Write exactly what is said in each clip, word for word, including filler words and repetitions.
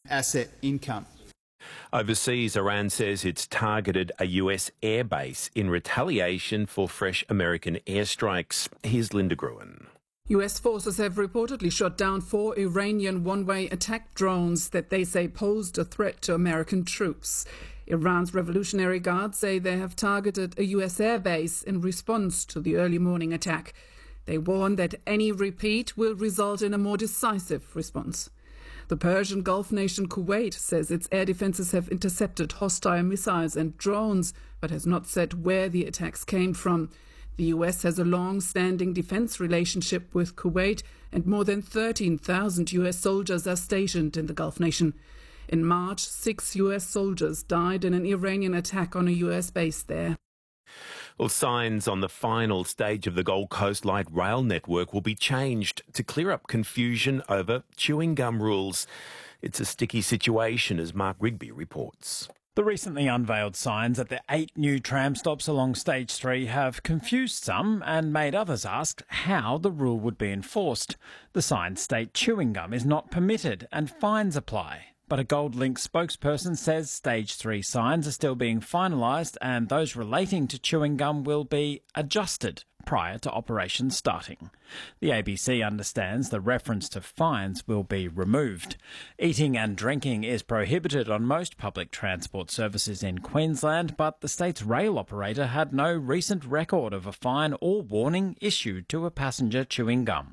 asset income. Overseas, Iran says it's targeted a U S airbase in retaliation for fresh American airstrikes. Here's Linda Gruen. U S forces have reportedly shot down four Iranian one-way attack drones that they say posed a threat to American troops. Iran's Revolutionary Guard say they have targeted a U S airbase in response to the early morning attack. They warn that any repeat will result in a more decisive response. The Persian Gulf nation Kuwait says its air defences have intercepted hostile missiles and drones, but has not said where the attacks came from. The U S has a long-standing defence relationship with Kuwait, and more than thirteen thousand U S soldiers are stationed in the Gulf nation. In March, six U S soldiers died in an Iranian attack on a U S base there. Well, signs on the final stage of the Gold Coast Light Rail network will be changed to clear up confusion over chewing gum rules. It's a sticky situation, as Mark Rigby reports. The recently unveiled signs at the eight new tram stops along Stage three have confused some and made others ask how the rule would be enforced. The signs state chewing gum is not permitted and fines apply. But a GoldLink spokesperson says Stage three signs are still being finalised and those relating to chewing gum will be adjusted prior to operation starting. The A B C understands the reference to fines will be removed. Eating and drinking is prohibited on most public transport services in Queensland, but the state's rail operator had no recent record of a fine or warning issued to a passenger chewing gum.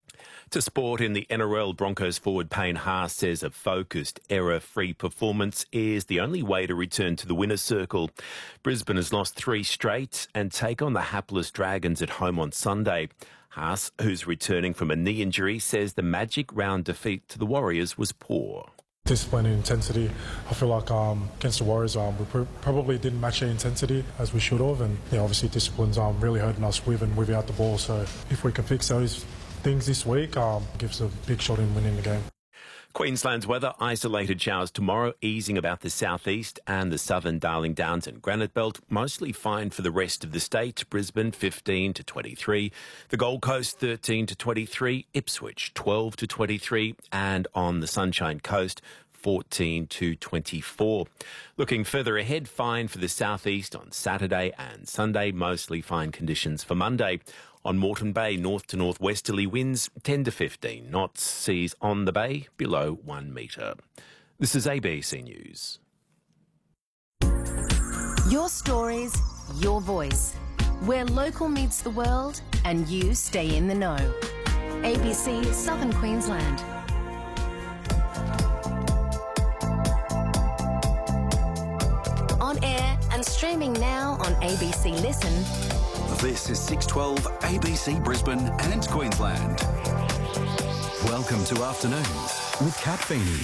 To sport in the N R L, Broncos forward Payne Haas says a focused, error-free performance is the only way to return to the winner's circle. Brisbane has lost three straight and take on the hapless Dragons at home on Sunday. Haas, who's returning from a knee injury, says the Magic round defeat to the Warriors was poor. Discipline and intensity. I feel like um, against the Warriors, um, we pr- probably didn't match the intensity as we should have, and yeah, obviously discipline's um, really hurting us with and without the ball. So if we can fix those things this week, um, gives a big shot in winning the game. Queensland's weather, isolated showers tomorrow, easing about the southeast and the southern Darling Downs and Granite Belt. Mostly fine for the rest of the state. Brisbane fifteen to twenty-three, the Gold Coast thirteen to twenty-three, Ipswich twelve to twenty-three, and on the Sunshine Coast fourteen to twenty-four. Looking further ahead, fine for the southeast on Saturday and Sunday, mostly fine conditions for Monday. On Moreton Bay, north to northwesterly winds ten to fifteen knots, seas on the bay below one metre. This is A B C News. Your stories, your voice. Where local meets the world and you stay in the know. A B C Southern Queensland. On air and streaming now on A B C Listen. This is six twelve A B C Brisbane and Queensland. Welcome to Afternoons with Kat Feeney.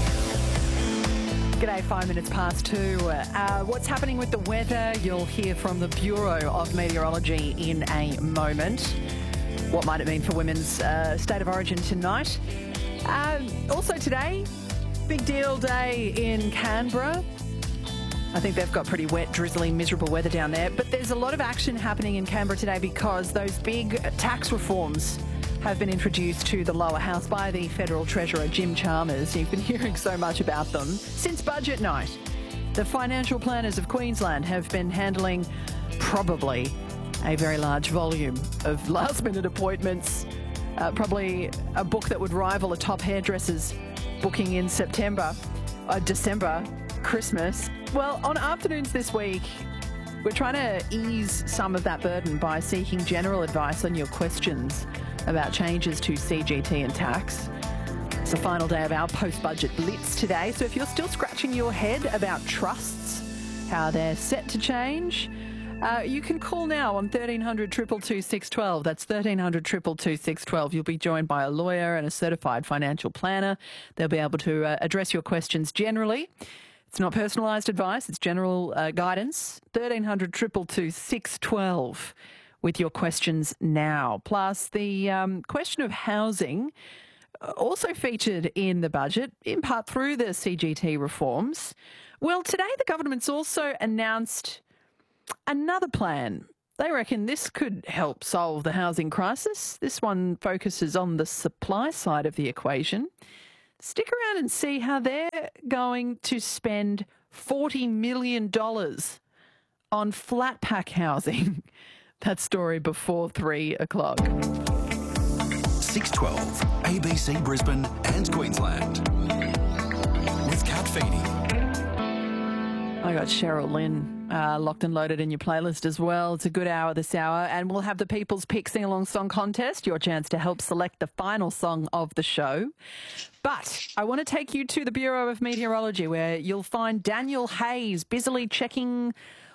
G'day, five minutes past two. Uh, what's happening with the weather? You'll hear from the Bureau of Meteorology in a moment. What might it mean for women's uh, State of Origin tonight? Uh, also today, big deal day in Canberra. I think they've got pretty wet, drizzly, miserable weather down there. But there's a lot of action happening in Canberra today because those big tax reforms have been introduced to the lower house by the Federal Treasurer, Jim Chalmers. You've been hearing so much about them since budget night. The financial planners of Queensland have been handling probably a very large volume of last-minute appointments, uh, probably a book that would rival a top hairdresser's booking in September, uh, December, Christmas. Well, on Afternoons this week, we're trying to ease some of that burden by seeking general advice on your questions about changes to C G T and tax. It's the final day of our post-budget blitz today, so if you're still scratching your head about trusts, how they're set to change, uh, you can call now on thirteen hundred, two two two, six one two. That's thirteen hundred, two two two, six one two. You'll be joined by a lawyer and a certified financial planner. They'll be able to uh, address your questions generally. It's not personalised advice, it's general uh, guidance. thirteen hundred, two two two, six one two with your questions now. Plus, the um, question of housing also featured in the budget, in part through the C G T reforms. Well, today the government's also announced another plan. They reckon this could help solve the housing crisis. This one focuses on the supply side of the equation. Stick around and see how they're going to spend forty million dollars on flat pack housing. That story before three o'clock. six twelve, A B C Brisbane and Queensland. With Kat Feeney. I got Cheryl Lynn uh, locked and loaded in your playlist as well. It's a good hour this hour, and we'll have the People's Pick Sing Along Song Contest, your chance to help select the final song of the show. But I want to take you to the Bureau of Meteorology, where you'll find Daniel Hayes busily checking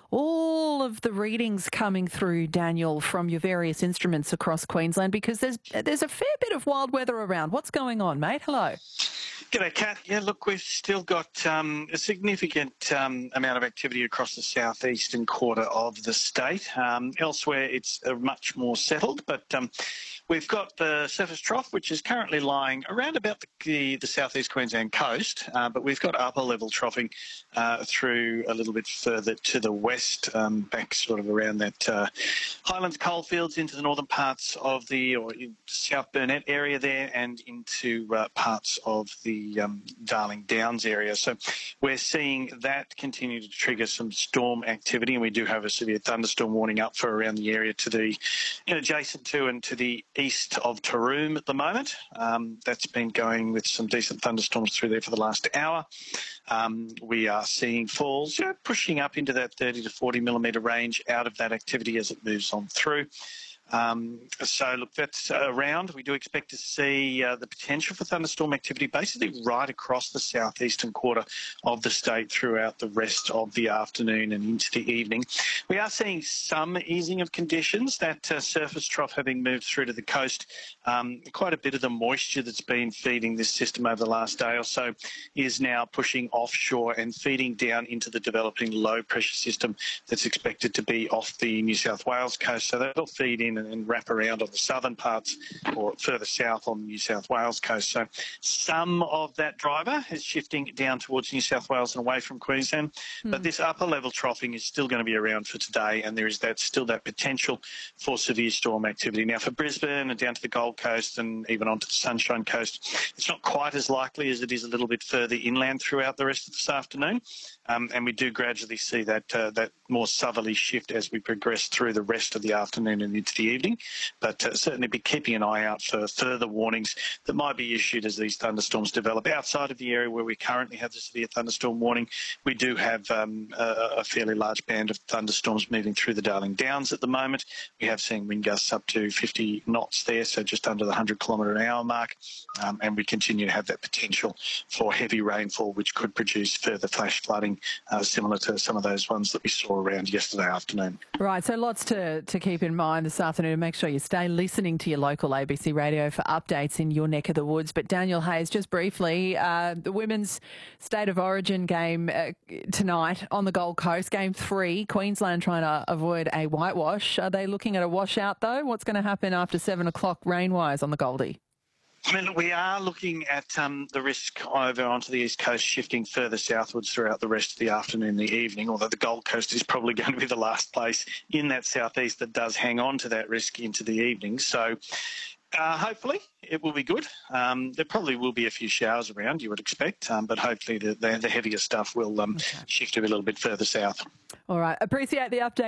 all of the readings coming through, Daniel, from your various instruments across Queensland, because there's there's a fair bit of wild weather around. What's going on, mate? Hello. G'day, Kat. Yeah, look, we've still got um, a significant um, amount of activity across the southeastern quarter of the state. Um, elsewhere, it's uh, much more settled, but um, we've got the surface trough, which is currently lying around about the, the, the southeast Queensland coast, uh, but we've got upper level troughing uh, through a little bit further to the west, um, back sort of around that uh, Highlands coalfields into the northern parts of the or South Burnett area there, and into uh, parts of the Um, Darling Downs area. So we're seeing that continue to trigger some storm activity, and we do have a severe thunderstorm warning up for around the area to the, you know, adjacent to and to the east of Taroom at the moment. Um, that's been going with some decent thunderstorms through there for the last hour. Um, we are seeing falls, you know, pushing up into that thirty to forty millimetre range out of that activity as it moves on through. Um, so, look, that's around. We do expect to see uh, the potential for thunderstorm activity basically right across the southeastern quarter of the state throughout the rest of the afternoon and into the evening. We are seeing some easing of conditions, that uh, surface trough having moved through to the coast. Um, quite a bit of the moisture that's been feeding this system over the last day or so is now pushing offshore and feeding down into the developing low-pressure system that's expected to be off the New South Wales coast. So that'll feed in and wrap around on the southern parts or further south on the New South Wales coast. So some of that driver is shifting down towards New South Wales and away from Queensland. Mm. But this upper level troughing is still going to be around for today, and there is that still that potential for severe storm activity. Now, for Brisbane and down to the Gold Coast and even onto the Sunshine Coast, it's not quite as likely as it is a little bit further inland throughout the rest of this afternoon. Um, and we do gradually see that uh, that more southerly shift as we progress through the rest of the afternoon and into the evening. But uh, certainly be keeping an eye out for further warnings that might be issued as these thunderstorms develop. Outside of the area where we currently have the severe thunderstorm warning, we do have um, a, a fairly large band of thunderstorms moving through the Darling Downs at the moment. We have seen wind gusts up to fifty knots there, so just under the one hundred kilometre an hour mark. Um, and we continue to have that potential for heavy rainfall, which could produce further flash flooding, uh, similar to some of those ones that we saw around yesterday afternoon. Right, so lots to, to keep in mind this afternoon. Make sure you stay listening to your local A B C radio for updates in your neck of the woods. But Daniel Hayes, just briefly, uh, the women's State of Origin game uh, tonight on the Gold Coast, game three, Queensland trying to avoid a whitewash. Are they looking at a washout though? What's going to happen after seven o'clock rain-wise on the Goldie? I mean, we are looking at um, the risk over onto the east coast shifting further southwards throughout the rest of the afternoon and the evening, although the Gold Coast is probably going to be the last place in that southeast that does hang on to that risk into the evening. So uh, hopefully it will be good. Um, there probably will be a few showers around, you would expect, um, but hopefully the, the, the heavier stuff will um, okay. shift a little bit further south. All right. Appreciate the update.